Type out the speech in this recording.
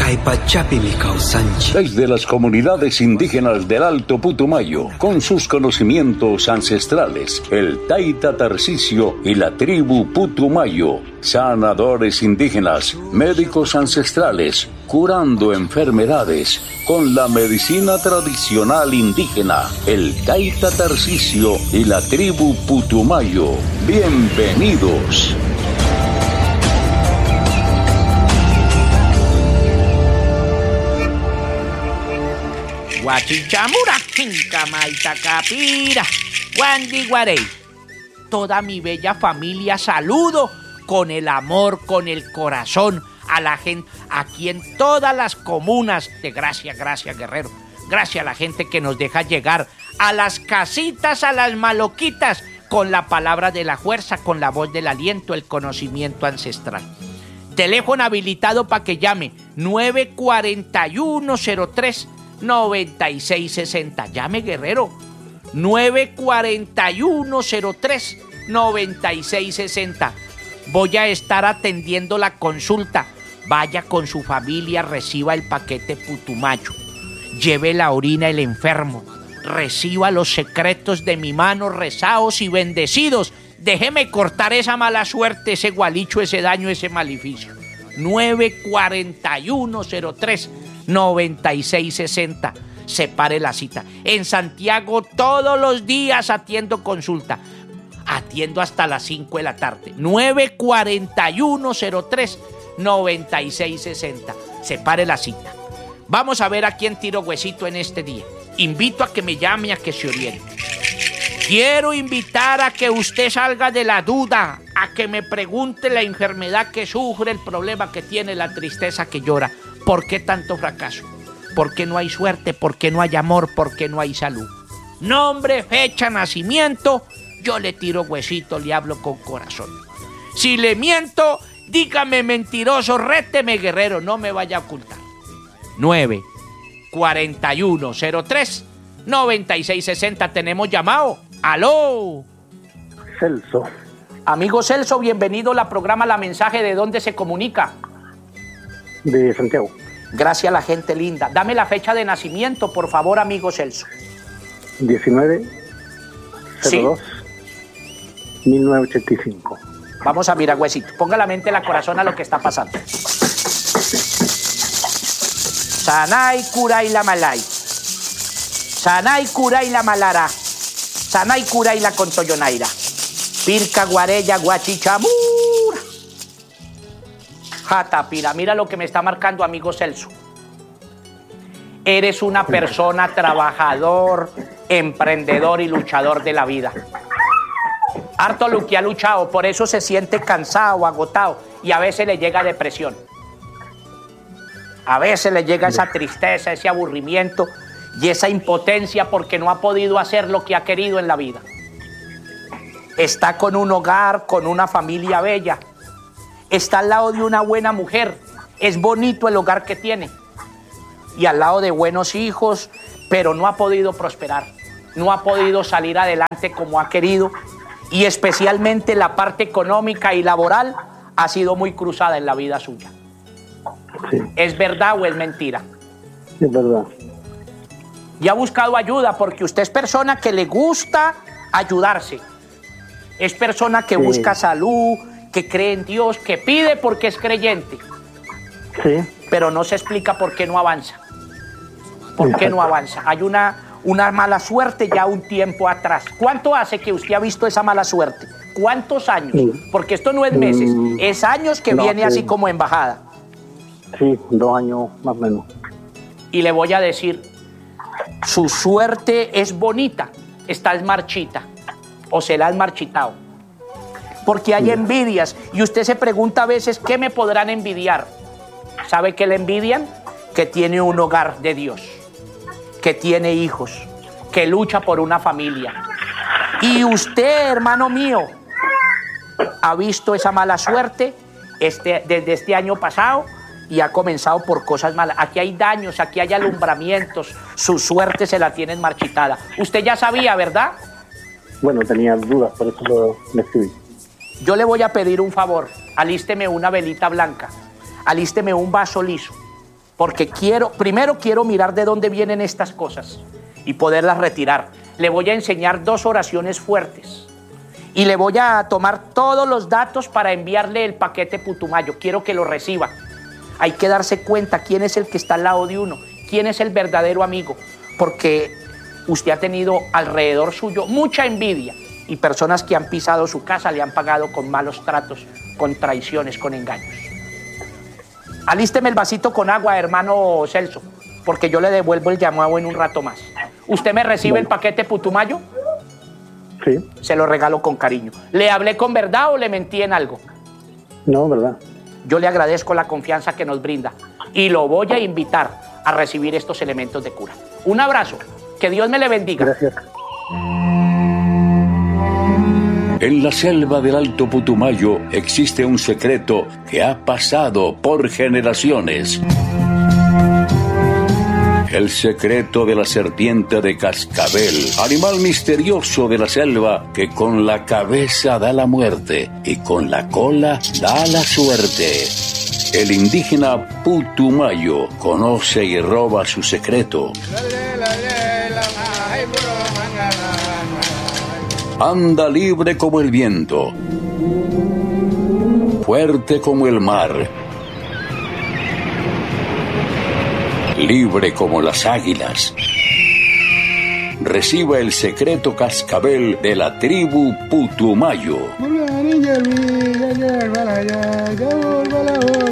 Desde las comunidades indígenas del Alto Putumayo, con sus conocimientos ancestrales, el Taita Tarcisio y la tribu Putumayo, sanadores indígenas, médicos ancestrales, curando enfermedades con la medicina tradicional indígena, el Taita Tarcisio y la tribu Putumayo. Bienvenidos. Guachichamura, Chincamaitacapira, Guandiguarey. Toda mi bella familia saludo con el amor, con el corazón a la gente aquí en todas las comunas de Gracias Guerrero. Gracias a la gente que nos deja llegar a las casitas, a las maloquitas, con la palabra de la fuerza, con la voz del aliento, el conocimiento ancestral. Teléfono habilitado para que llame 941-03-9660. Llame, Guerrero. 941-03-9660. Voy a estar atendiendo la consulta. Vaya con su familia, reciba el paquete Putumayo. Lleve la orina el enfermo. Reciba los secretos de mi mano rezados y bendecidos. Déjeme cortar esa mala suerte, ese gualicho, ese daño, ese maleficio. 941-03-9660. Separe la cita. En Santiago todos los días atiendo consulta. Atiendo hasta las 5 de la tarde. 941-03-9660. Separe la cita. Vamos a ver a quién tiro huesito en este día. Invito a que me llame, a que se oriente. Quiero invitar a que usted salga de la duda, a que me pregunte la enfermedad que sufre, el problema que tiene, la tristeza que llora. ¿Por qué tanto fracaso? ¿Por qué no hay suerte? ¿Por qué no hay amor? ¿Por qué no hay salud? Nombre, fecha, nacimiento, yo le tiro huesito, le hablo con corazón. Si le miento, dígame mentiroso, réteme, Guerrero, no me vaya a ocultar. 941-03-9660. Tenemos llamado. ¡Aló! Celso. Amigo Celso, bienvenido al programa La Mensaje. ¿De dónde se comunica? De Santiago. Gracias a la gente linda. Dame la fecha de nacimiento, por favor, amigo Celso. 19/02/1985. Vamos a mirar, huesito. Ponga la mente, la corazón a lo que está pasando. Sanay, Kuray, la Malay. Sanay, Kuray, la Malara. Sanay, Kuray, la Contoyonaira. Pirca, Guarella, Guachichamura. Jatapira, mira lo que me está marcando, amigo Celso. Eres una persona trabajador, emprendedor y luchador de la vida. Harto lo que ha luchado, por eso se siente cansado, agotado y a veces le llega depresión. A veces le llega esa tristeza, ese aburrimiento y esa impotencia porque no ha podido hacer lo que ha querido en la vida. Está con un hogar, con una familia bella. Está al lado de una buena mujer. Es bonito el hogar que tiene. Y al lado de buenos hijos, pero no ha podido prosperar. No ha podido salir adelante como ha querido. Y especialmente la parte económica y laboral ha sido muy cruzada en la vida suya. Sí. ¿Es verdad o es mentira? Es verdad. Y ha buscado ayuda porque usted es persona que le gusta ayudarse. Es persona que busca salud, que cree en Dios, que pide porque es creyente. Sí. Pero no se explica por qué no avanza. ¿Por qué no avanza? Hay una mala suerte ya un tiempo atrás. ¿Cuánto hace que usted ha visto esa mala suerte? ¿Cuántos años? Porque esto no es meses, es años que viene así como en bajada. Sí, 2 años más o menos. Y le voy a decir, su suerte es bonita, está marchita, o se la has marchitado. Porque hay envidias, y usted se pregunta a veces, ¿qué me podrán envidiar? ¿Sabe qué le envidian? Que tiene un hogar de Dios, que tiene hijos, que lucha por una familia. Y usted, hermano mío, ha visto esa mala suerte desde este año pasado, y ha comenzado por cosas malas. Aquí hay daños, aquí hay alumbramientos, su suerte se la tienen marchitada. Usted ya sabía, ¿verdad? Bueno, tenía dudas, por eso le escribí. Yo le voy a pedir un favor, alísteme una velita blanca, alísteme un vaso liso, porque primero quiero mirar de dónde vienen estas cosas y poderlas retirar. Le voy a enseñar 2 oraciones fuertes y le voy a tomar todos los datos para enviarle el paquete Putumayo. Quiero que lo reciba. Hay que darse cuenta quién es el que está al lado de uno, quién es el verdadero amigo, porque usted ha tenido alrededor suyo mucha envidia y personas que han pisado su casa le han pagado con malos tratos, con traiciones, con engaños. Alísteme el vasito con agua, hermano Celso, porque yo le devuelvo el llamado en un rato más. ¿Usted me recibe el paquete Putumayo? Sí. Se lo regalo con cariño. ¿Le hablé con verdad o le mentí en algo? No, ¿verdad? Yo le agradezco la confianza que nos brinda y lo voy a invitar a recibir estos elementos de cura. Un abrazo. Que Dios me le bendiga. Gracias. En la selva del Alto Putumayo existe un secreto que ha pasado por generaciones. El secreto de la serpiente de cascabel, animal misterioso de la selva que con la cabeza da la muerte y con la cola da la suerte. El indígena Putumayo conoce y roba su secreto. Anda libre como el viento, fuerte como el mar, libre como las águilas. Reciba el secreto cascabel de la tribu Putumayo.